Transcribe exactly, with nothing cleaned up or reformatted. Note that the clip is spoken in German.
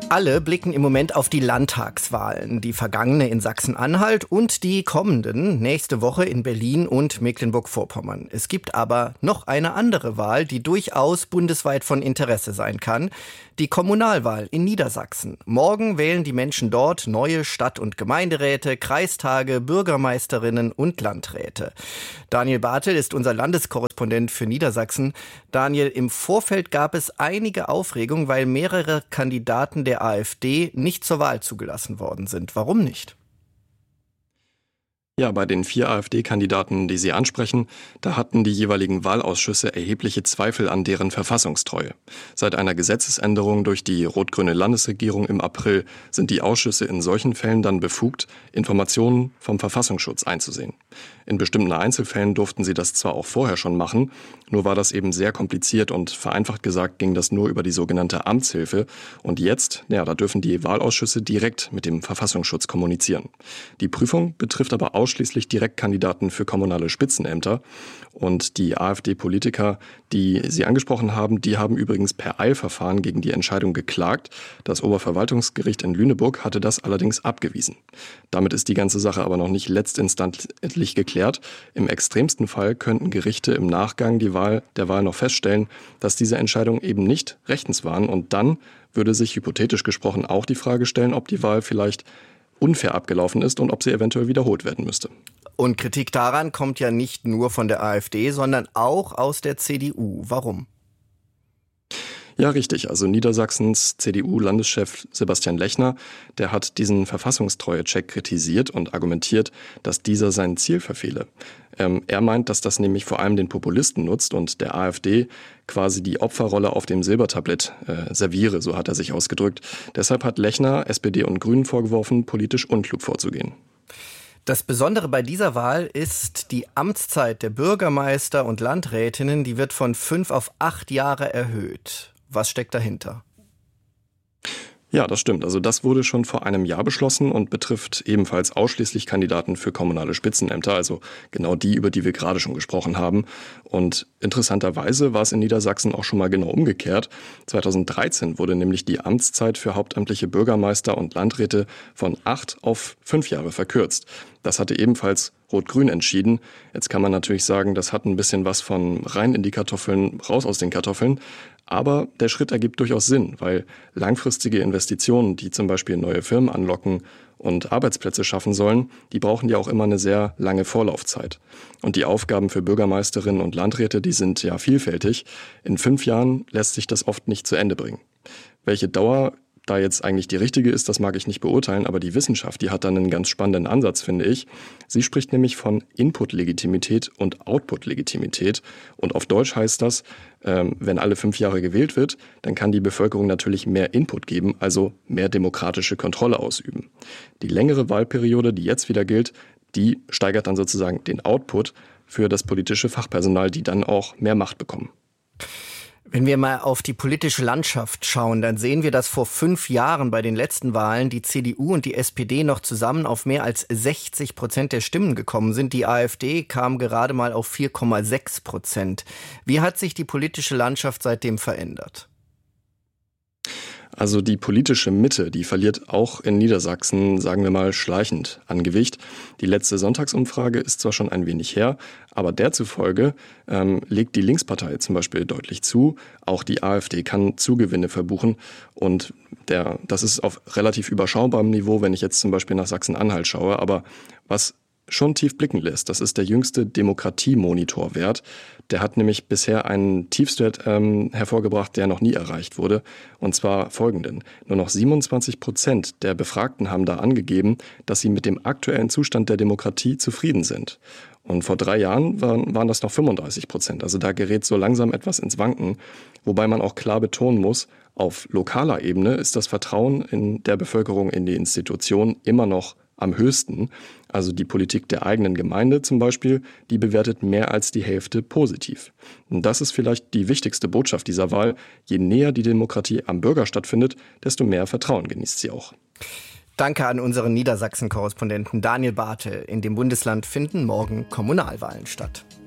Alle blicken im Moment auf die Landtagswahlen, die vergangene in Sachsen-Anhalt und die kommenden nächste Woche in Berlin und Mecklenburg-Vorpommern. Es gibt aber noch eine andere Wahl, die durchaus bundesweit von Interesse sein kann. Die Kommunalwahl in Niedersachsen. Morgen wählen die Menschen dort neue Stadt- und Gemeinderäte, Kreistage, Bürgermeisterinnen und Landräte. Daniel Bartel ist unser Landeskorrespondent für Niedersachsen. Daniel, im Vorfeld gab es einige Aufregung, weil mehrere Kandidaten der AfD nicht zur Wahl zugelassen worden sind. Warum nicht? Ja, bei den vier AfD-Kandidaten, die Sie ansprechen, da hatten die jeweiligen Wahlausschüsse erhebliche Zweifel an deren Verfassungstreue. Seit einer Gesetzesänderung durch die rot-grüne Landesregierung im April sind die Ausschüsse in solchen Fällen dann befugt, Informationen vom Verfassungsschutz einzusehen. In bestimmten Einzelfällen durften sie das zwar auch vorher schon machen, nur war das eben sehr kompliziert und vereinfacht gesagt ging das nur über die sogenannte Amtshilfe. Und jetzt, ja, da dürfen die Wahlausschüsse direkt mit dem Verfassungsschutz kommunizieren. Die Prüfung betrifft aber ausschließlich Direktkandidaten für kommunale Spitzenämter. Und die AfD-Politiker, die Sie angesprochen haben, die haben übrigens per Eilverfahren gegen die Entscheidung geklagt. Das Oberverwaltungsgericht in Lüneburg hatte das allerdings abgewiesen. Damit ist die ganze Sache aber noch nicht letztinstantlich geklärt. Im extremsten Fall könnten Gerichte im Nachgang die Wahl, der Wahl noch feststellen, dass diese Entscheidungen eben nicht rechtens waren. Und dann würde sich hypothetisch gesprochen auch die Frage stellen, ob die Wahl vielleicht unfair abgelaufen ist und ob sie eventuell wiederholt werden müsste. Und Kritik daran kommt ja nicht nur von der AfD, sondern auch aus der C D U. Warum? Ja, richtig. Also Niedersachsens C D U-Landeschef Sebastian Lechner, der hat diesen Verfassungstreue-Check kritisiert und argumentiert, dass dieser sein Ziel verfehle. Ähm, er meint, dass das nämlich vor allem den Populisten nutzt und der AfD quasi die Opferrolle auf dem Silbertablett äh, serviere, so hat er sich ausgedrückt. Deshalb hat Lechner S P D und Grünen vorgeworfen, politisch unklug vorzugehen. Das Besondere bei dieser Wahl ist die Amtszeit der Bürgermeister und Landrätinnen, die wird von fünf auf acht Jahre erhöht. Was steckt dahinter? Ja, das stimmt. Also das wurde schon vor einem Jahr beschlossen und betrifft ebenfalls ausschließlich Kandidaten für kommunale Spitzenämter, also genau die, über die wir gerade schon gesprochen haben. Und interessanterweise war es in Niedersachsen auch schon mal genau umgekehrt. zweitausenddreizehn wurde nämlich die Amtszeit für hauptamtliche Bürgermeister und Landräte von acht auf fünf Jahre verkürzt. Das hatte ebenfalls Rot-Grün entschieden. Jetzt kann man natürlich sagen, das hat ein bisschen was von rein in die Kartoffeln, raus aus den Kartoffeln. Aber der Schritt ergibt durchaus Sinn, weil langfristige Investitionen, die zum Beispiel neue Firmen anlocken und Arbeitsplätze schaffen sollen, die brauchen ja auch immer eine sehr lange Vorlaufzeit. Und die Aufgaben für Bürgermeisterinnen und Landräte, die sind ja vielfältig. In fünf Jahren lässt sich das oft nicht zu Ende bringen. Welche Dauer da jetzt eigentlich die richtige ist, das mag ich nicht beurteilen, aber die Wissenschaft, die hat dann einen ganz spannenden Ansatz, finde ich. Sie spricht nämlich von Input-Legitimität und Output-Legitimität. Und auf Deutsch heißt das, ähm, wenn alle fünf Jahre gewählt wird, dann kann die Bevölkerung natürlich mehr Input geben, also mehr demokratische Kontrolle ausüben. Die längere Wahlperiode, die jetzt wieder gilt, die steigert dann sozusagen den Output für das politische Fachpersonal, die dann auch mehr Macht bekommen. Wenn wir mal auf die politische Landschaft schauen, dann sehen wir, dass vor fünf Jahren bei den letzten Wahlen die C D U und die S P D noch zusammen auf mehr als sechzig Prozent der Stimmen gekommen sind. Die AfD kam gerade mal auf vier Komma sechs Prozent. Wie hat sich die politische Landschaft seitdem verändert? Also die politische Mitte, die verliert auch in Niedersachsen, sagen wir mal, schleichend an Gewicht. Die letzte Sonntagsumfrage ist zwar schon ein wenig her, aber der zufolge ähm, legt die Linkspartei zum Beispiel deutlich zu. Auch die AfD kann Zugewinne verbuchen und der, das ist auf relativ überschaubarem Niveau, wenn ich jetzt zum Beispiel nach Sachsen-Anhalt schaue. Aber was schon tief blicken lässt, das ist der jüngste Demokratie-Monitor-Wert. Der hat nämlich bisher einen Tiefstwert ähm, hervorgebracht, der noch nie erreicht wurde. Und zwar folgenden. Nur noch siebenundzwanzig Prozent der Befragten haben da angegeben, dass sie mit dem aktuellen Zustand der Demokratie zufrieden sind. Und vor drei Jahren waren, waren das noch fünfunddreißig Prozent. Also da gerät so langsam etwas ins Wanken. Wobei man auch klar betonen muss, auf lokaler Ebene ist das Vertrauen in der Bevölkerung in die Institution immer noch am höchsten. Also die Politik der eigenen Gemeinde zum Beispiel, die bewertet mehr als die Hälfte positiv. Und das ist vielleicht die wichtigste Botschaft dieser Wahl. Je näher die Demokratie am Bürger stattfindet, desto mehr Vertrauen genießt sie auch. Danke an unseren Niedersachsen-Korrespondenten Daniel Bartel. In dem Bundesland finden morgen Kommunalwahlen statt.